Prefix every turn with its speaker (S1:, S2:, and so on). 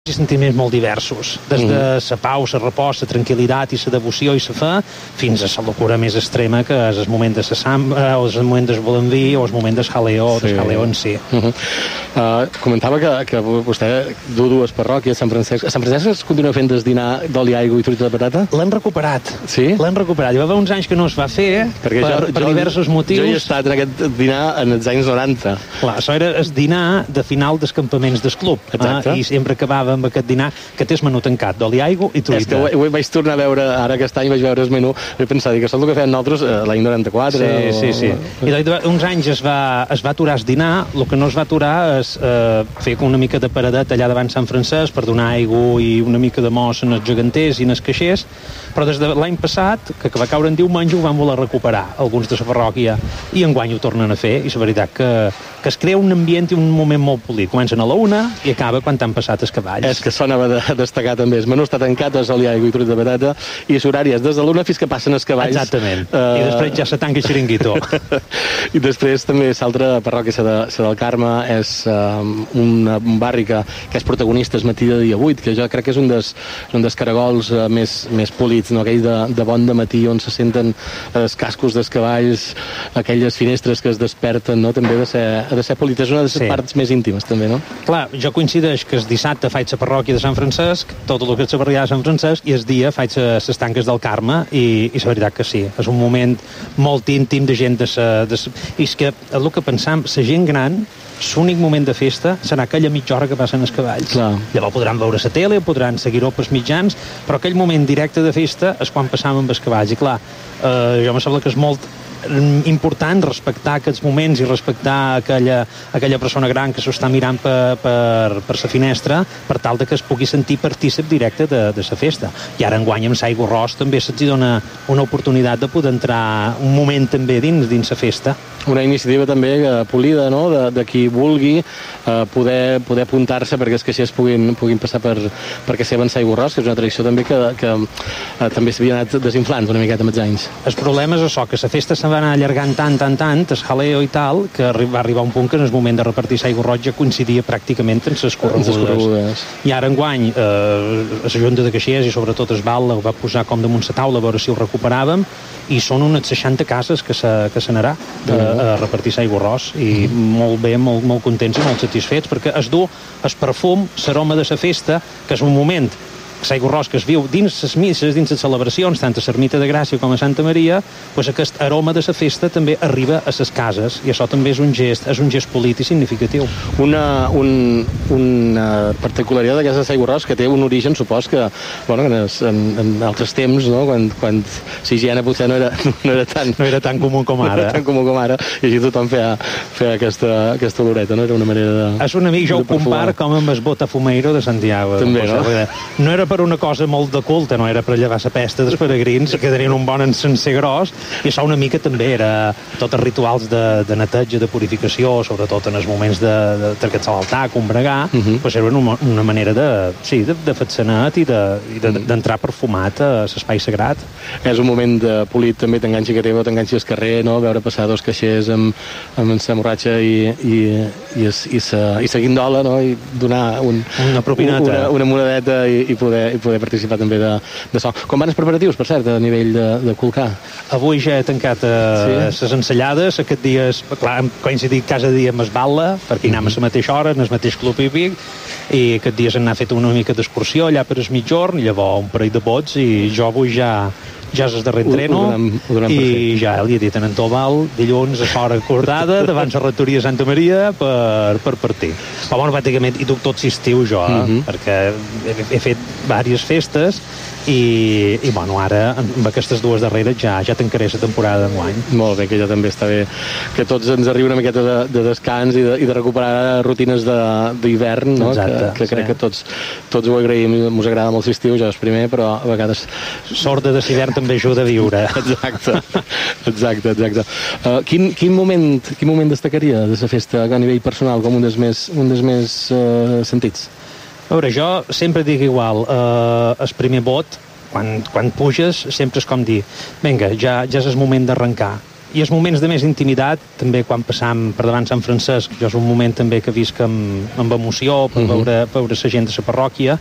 S1: i sentiments molt diversos, des de la pau, la repòs, la tranquil·litat i la devoció i la fe, fins a la locura més extrema, que és el moment de la samba, o el moment del volambí, o el moment del jaleo, del jaleo en si.
S2: Comentava que vostè du dues parròquies, Sant Francesc. A Sant Francesc es continua fent el dinar d'oli, aigua i truita de patata?
S1: L'hem recuperat.
S2: Sí?
S1: L'hem recuperat. Hi va haver uns anys que no es va fer, per diversos motius.
S2: Jo he estat en aquest dinar en els anys 90.
S1: Clar, això era el dinar de final dels campaments del club.
S2: Exacte.
S1: I sempre acabava amb aquest dinar que té el menú tancat d'oli, aigua i truita.
S2: És que ho vaig tornar a veure, ara aquest any vaig veure el menú, he pensat que és el que fèiem nosaltres l'any 94.
S1: Sí. I uns anys es va aturar el dinar, el que no es va aturar és fer una mica de paradet allà davant Sant Francesc per donar aigua i una mica de mos en els geganters i en els caixers, però des de l'any passat, que va caure en diumenge, ho van voler recuperar alguns de la parròquia, i enguany ho tornen a fer, i la veritat que es crea un ambient i un moment molt polit. Comencen a la 1 i acaba quan t'han passat els cavalls.
S2: És que això anava a destacar també. El menú està tancat, és oli, aigua i truita de patata, i l'horari és des de l'1 fins que passen els cavalls.
S1: Exactament. I després ja se tanca el xiringuito.
S2: I després també l'altra parròquia, la del Carme, és un barri que és protagonista el matí de dia 8, que jo crec que és un dels caragols més polits, no? Aquell de bon de matí on se senten els cascos dels cavalls, aquelles finestres que es desperten, no? També ha de ser polit. És una de les parts més íntimes, també, no?
S1: Clar, jo coincideix que el dissabte faig la parròquia de Sant Francesc, tot el que és la barriada de Sant Francesc, i el dia faig les tanques del Carme, i la veritat que sí, és un moment molt íntim de gent i és que el que pensam, la gent gran, l'únic moment de festa serà aquella mitja hora que passen els cavalls.
S2: Clar.
S1: Llavors podran veure la tele, podran seguir-ho pels mitjans, però aquell moment directe de festa és quan passam amb els cavalls. I clar, jo me sembla que és molt important respectar aquests moments i respectar aquella persona gran que s'ho està mirant per la finestra, per tal de que es pugui sentir partícip directe de la festa. I ara enguany amb Saigo Ros també se'ls dona una oportunitat de poder entrar un moment també dins la festa.
S2: Una iniciativa també polida, no?, de qui vulgui poder apuntar-se perquè els caixers puguin passar per que seva en Saigo Ros, que és una tradició també que també s'havia anat desinflant una miqueta amb els anys.
S1: El problema és això, que la festa se va anar allargant tant, el jaleo i tal, que va arribar un punt que en el moment de repartir l'aigua roja coincidia pràcticament amb les corregudes. I ara enguany la Junta de Caixers i sobretot el Val ho va posar com damunt la taula a veure si ho recuperàvem, i són unes 60 cases que se n'anarà a repartir l'aigua arròs, i molt bé, molt contents i molt satisfets, perquè es du el perfum, l'aroma de la festa, que és un moment l'aigua arròs que es viu dins les misses, dins les celebracions, tant a l'Ermita de Gràcia com a Santa Maria, doncs aquest aroma de la festa també arriba a les cases, i això també és un gest polític significatiu.
S2: Una particularitat d'aquesta aigua arròs que té un origen, supos que, bueno, en altres temps, no?, quan l'higiene potser no era tan comú com ara. I així tothom feia aquesta oloreta, no? Era una manera de...
S1: És una mica, jo ho comparo com amb el Botafumeiro de Santiago.
S2: També, no?
S1: No era per una cosa molt de culte, no era per llevar la pesta dels peregrins, que tenien un bon encenser gros, i això una mica també era tots els rituals de neteja, de purificació, sobretot en els moments de trecar l'altar, combregar, doncs era una manera de fer net i d'entrar perfumat a l'espai sagrat.
S2: És un moment de polit, també t'enganxi que teva, t'enganxi al carrer, no?, veure passar dos caixers amb la borratxa i la guindola, no?, i donar
S1: una propineta,
S2: una monedeta i poder participar també d'això. Com van els preparatius, per cert, a nivell de Colcà?
S1: Avui ja he tancat les ensellades. Aquest dia, clar, hem coincidit cada dia amb Esbala, perquè hi anem a la mateixa hora, en el mateix club hípic, i aquest dia s'han fet una mica d'excursió allà per el mitjorn, i llavors un parell de bots, i jo avui ja és el darrer entreno, i ja li he dit en Tobal, dilluns a l'hora acordada, davant la rectoria de Santa Maria, per partir. Però, bueno, pràcticament hi duc tot l'estiu jo, perquè he fet diverses festes, i bueno, ara amb aquestes dues darreres ja tancaré la temporada d'enguany.
S2: Molt bé, que ja també està bé que tots ens arribi una miqueta de descans i de recuperar rutines d'hivern, no? Que crec que tots ho agraïm, mos agrada molt l'estiu, jo és primer, però a vegades
S1: sort de l'hivern també ajuda a viure.
S2: Exacte. Quin moment destacaria de la festa a nivell personal com un dels més sentits?
S1: A veure, jo sempre dic igual, el primer bot, quan puges, sempre és com dir, vinga, ja és el moment d'arrencar. I els moments de més intimitat, també quan passam per davant Sant Francesc, jo és un moment també que visc amb emoció per veure la gent de la parròquia,